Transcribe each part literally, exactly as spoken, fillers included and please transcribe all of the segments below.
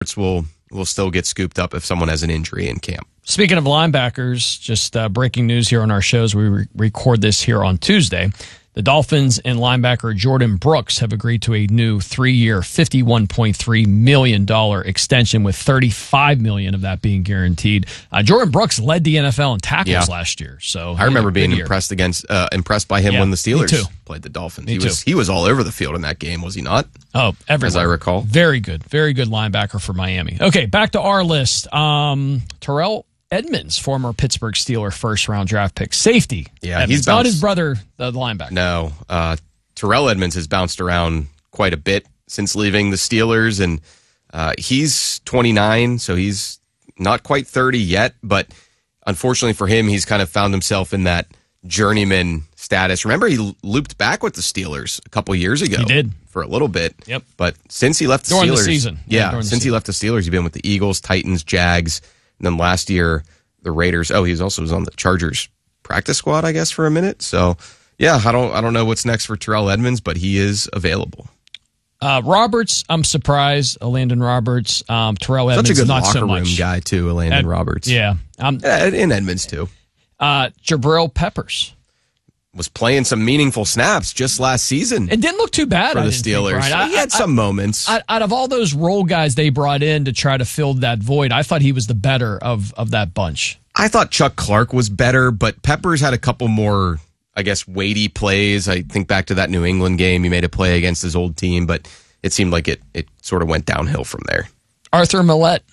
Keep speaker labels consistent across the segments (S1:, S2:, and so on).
S1: will will still get scooped up if someone has an injury in camp.
S2: Speaking of linebackers, just uh, breaking news here on our shows. We re- record this here on Tuesday. The Dolphins and linebacker Jordan Brooks have agreed to a new three-year, fifty-one point three million dollars extension with thirty-five million dollars of that being guaranteed. Uh, Jordan Brooks led the N F L in tackles yeah. last year. So
S1: I remember being impressed against uh, impressed by him
S2: yeah,
S1: when the Steelers
S2: too.
S1: played the Dolphins.
S2: Me
S1: he was
S2: too.
S1: he was all over the field in that game, was he not?
S2: Oh, everywhere.
S1: As I recall.
S2: Very good. Very good linebacker for Miami. Okay, back to our list. Um, Terrell Edmonds, former Pittsburgh Steeler first-round draft pick. Safety.
S1: Yeah,
S2: Edmonds.
S1: he's
S2: not
S1: bounced,
S2: his brother, the linebacker.
S1: No. Uh, Terrell Edmonds has bounced around quite a bit since leaving the Steelers, and uh, he's twenty-nine, so he's not quite thirty yet, but unfortunately for him, he's kind of found himself in that journeyman status. Remember, he looped back with the Steelers a couple years ago.
S2: He did.
S1: For a little bit.
S2: Yep.
S1: But since he left the
S2: during
S1: Steelers.
S2: the season.
S1: Yeah,
S2: yeah during
S1: since
S2: the season.
S1: he left the Steelers, he's been with the Eagles, Titans, Jags, and then last year, the Raiders. Oh, he was also was on the Chargers practice squad, I guess, for a minute. So, yeah, I don't I don't know what's next for Terrell Edmonds, but he is available.
S2: Uh, Roberts, I'm surprised. Landon Roberts, um, Terrell Edmonds,
S1: such a good
S2: not
S1: locker
S2: so
S1: room
S2: much.
S1: guy too. Landon
S2: Ed,
S1: Roberts,
S2: yeah, um,
S1: and Edmonds too.
S2: Uh, Jabril Peppers
S1: was playing some meaningful snaps just last season.
S2: It didn't look too bad
S1: for
S2: I
S1: the
S2: didn't
S1: Steelers.
S2: Think, Brian.
S1: He had
S2: I,
S1: some
S2: I,
S1: moments.
S2: I, out of all those role guys they brought in to try to fill that void, I thought he was the better of of that bunch.
S1: I thought Chuck Clark was better, but Peppers had a couple more, I guess, weighty plays. I think back to that New England game. He made a play against his old team, but it seemed like it it sort of went downhill from there.
S2: Arthur Millette.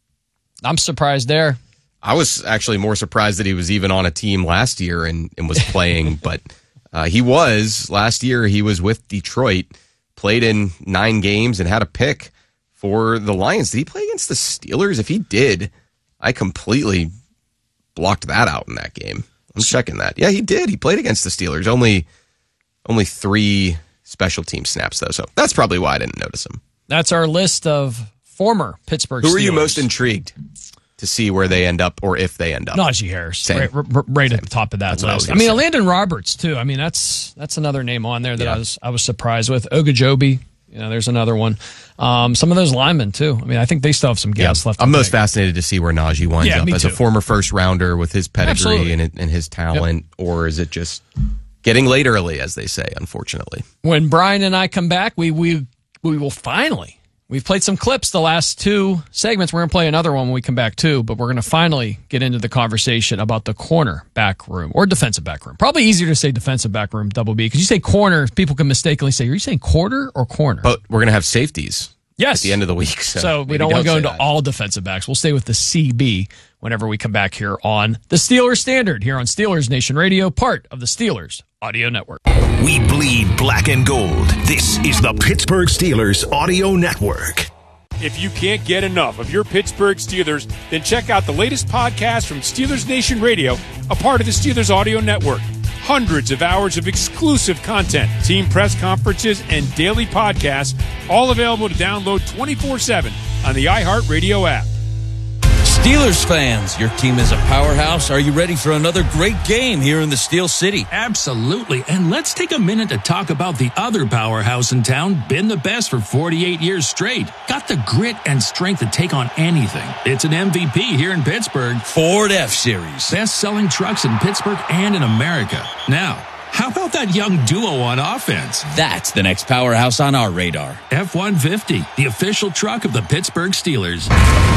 S2: I'm surprised there.
S1: I was actually more surprised that he was even on a team last year and, and was playing, but uh, he was. Last year, he was with Detroit, played in nine games, and had a pick for the Lions. Did he play against the Steelers? If he did, I completely blocked that out in that game. I'm checking that. Yeah, he did. He played against the Steelers. Only, only three special team snaps, though, so that's probably why I didn't notice him.
S2: That's our list of former Pittsburgh Steelers.
S1: Who are you most intrigued to see where they end up or if they end up?
S2: Najee Harris,
S1: Same.
S2: right, right, right at
S1: Same.
S2: the top of that
S1: That's what I was
S2: list. I,
S1: gonna
S2: mean,
S1: say.
S2: Landon Roberts too. I mean, that's that's another name on there that
S1: Yeah.
S2: I was I was surprised with. Ogunjobi, you know, there's another one. Um, some of those linemen too. I mean, I think they still have some gas
S1: Yeah.
S2: left.
S1: I'm
S2: to
S1: most
S2: take.
S1: fascinated to see where Najee winds
S2: Yeah,
S1: up
S2: me
S1: as
S2: too.
S1: a former first rounder with his pedigree
S2: Absolutely.
S1: and, and his talent, or is it just getting late early, as they say, unfortunately?
S2: When Brian and I come back, we we we will finally. We've played some clips the last two segments. We're going to play another one when we come back, too. But we're going to finally get into the conversation about the corner back room or defensive back room. Probably easier to say defensive back room, double B. Because you say corner, people can mistakenly say, are you saying quarter or corner?
S1: But we're going to have safeties
S2: Yes.
S1: at the end of the week. So,
S2: So we
S1: maybe
S2: don't want to go
S1: say
S2: into
S1: that.
S2: all defensive backs. We'll stay with the C B whenever we come back here on the Steelers Standard, here on Steelers Nation Radio, part of the Steelers Audio Network.
S3: We bleed black and gold. This is the Pittsburgh Steelers Audio Network.
S4: If you can't get enough of your Pittsburgh Steelers, then check out the latest podcast from Steelers Nation Radio, a part of the Steelers Audio Network. Hundreds of hours of exclusive content, team press conferences, and daily podcasts, all available to download twenty-four seven on the iHeartRadio app.
S5: Steelers fans, your team is a powerhouse. Are you ready for another great game here in the Steel City?
S6: Absolutely. And let's take a minute to talk about the other powerhouse in town, been the best for forty-eight years straight. Got the grit and strength to take on anything. It's an M V P here in Pittsburgh.
S5: Ford F-Series.
S6: Best-selling trucks in Pittsburgh and in America. Now, how about that young duo on offense?
S5: That's the next powerhouse on our radar.
S6: F one fifty, the official truck of the Pittsburgh Steelers.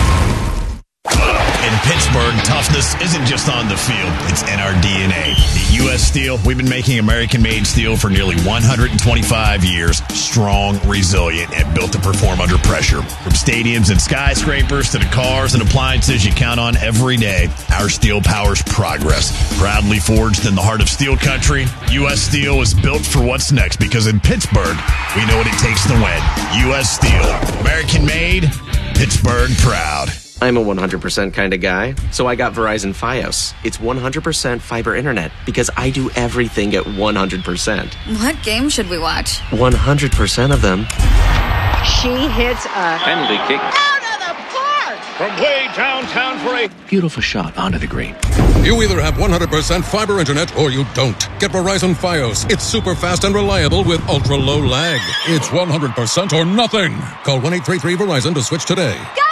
S7: In Pittsburgh, toughness isn't just on the field, it's in our D N A. At U S Steel, we've been making American-made steel for nearly one hundred twenty-five years. Strong, resilient, and built to perform under pressure. From stadiums and skyscrapers to the cars and appliances you count on every day, our steel powers progress. Proudly forged in the heart of steel country, U S Steel is built for what's next because in Pittsburgh, we know what it takes to win. U S Steel. American-made, Pittsburgh proud.
S8: I'm a one hundred percent kind of guy, so I got Verizon Fios. It's one hundred percent fiber internet because I do everything at one hundred percent.
S9: What game should we watch?
S8: one hundred percent of them.
S10: She hits a
S11: penalty kick
S10: out of the park
S12: from way downtown for a
S4: Bye.
S9: Beautiful shot onto the green.
S10: You either have one hundred percent fiber internet or you don't. Get Verizon Fios. It's super fast and reliable with ultra low lag. It's one hundred percent or nothing. Call one eight three three Verizon to switch today.
S11: Go